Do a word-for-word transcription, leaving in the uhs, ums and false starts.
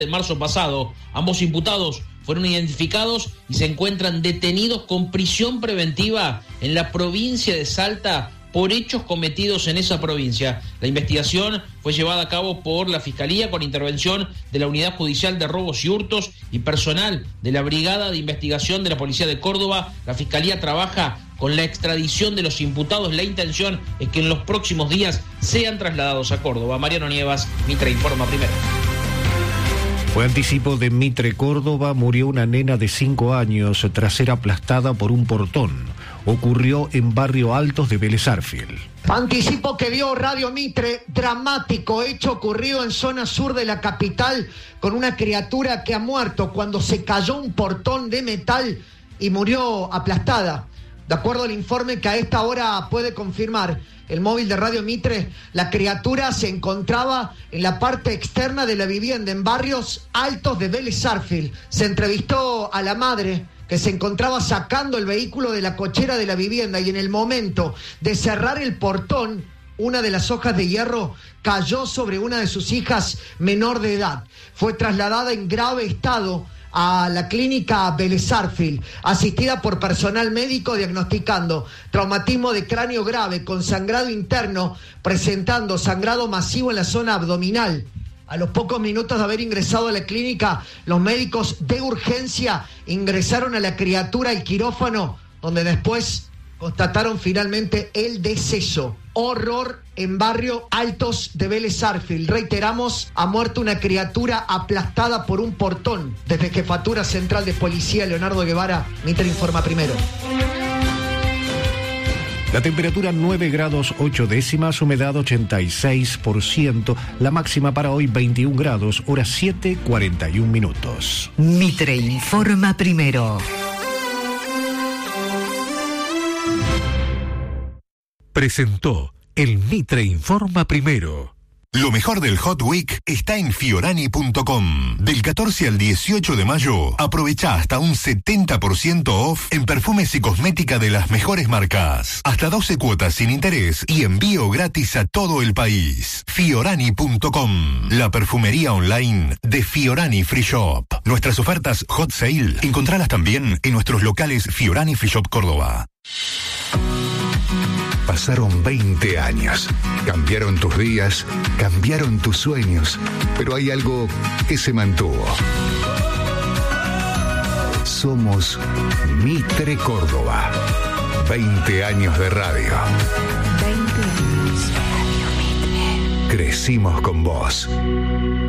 de marzo pasado. Ambos imputados fueron identificados y se encuentran detenidos con prisión preventiva en la provincia de Salta por hechos cometidos en esa provincia. La investigación fue llevada a cabo por la Fiscalía con intervención de la Unidad Judicial de Robos y Hurtos y personal de la Brigada de Investigación de la Policía de Córdoba. La Fiscalía trabaja con la extradición de los imputados. La intención es que en los próximos días sean trasladados a Córdoba. Mariano Nievas, Mitre Informa Primero. Fue anticipo de Mitre Córdoba, murió una nena de cinco años tras ser aplastada por un portón. Ocurrió en Barrio Altos de Vélez Arfiel. Anticipo que dio Radio Mitre, dramático hecho ocurrido en zona sur de la capital con una criatura que ha muerto cuando se cayó un portón de metal y murió aplastada. De acuerdo al informe que a esta hora puede confirmar el móvil de Radio Mitre, la criatura se encontraba en la parte externa de la vivienda en Barrios Altos de Vélez Arfiel. Se entrevistó a la madre, que se encontraba sacando el vehículo de la cochera de la vivienda, y en el momento de cerrar el portón, una de las hojas de hierro cayó sobre una de sus hijas menor de edad. Fue trasladada en grave estado a la clínica Vélez Arfiel, asistida por personal médico diagnosticando traumatismo de cráneo grave con sangrado interno, presentando sangrado masivo en la zona abdominal. A los pocos minutos de haber ingresado a la clínica, los médicos de urgencia ingresaron a la criatura al quirófano, donde después constataron finalmente el deceso. Horror en Barrio Altos de Vélez Arfiel. Reiteramos, ha muerto una criatura aplastada por un portón. Desde Jefatura Central de Policía, Leonardo Guevara, Mitre Informa Primero. La temperatura nueve grados ocho décimas, humedad ochenta y seis por ciento, la máxima para hoy veintiún grados, hora siete cuarenta y un minutos. Mitre Informa Primero. Presentó el Mitre Informa Primero. Lo mejor del Hot Week está en Fiorani punto com. Del catorce al dieciocho de mayo, aprovecha hasta un setenta por ciento off en perfumes y cosmética de las mejores marcas. Hasta doce cuotas sin interés y envío gratis a todo el país. Fiorani punto com, la perfumería online de Fiorani Free Shop. Nuestras ofertas Hot Sale, encontralas también en nuestros locales Fiorani Free Shop Córdoba. Pasaron veinte años, cambiaron tus días, cambiaron tus sueños, pero hay algo que se mantuvo. Somos Mitre Córdoba. veinte años de radio. veinte años de Radio Mitre. Crecimos con vos.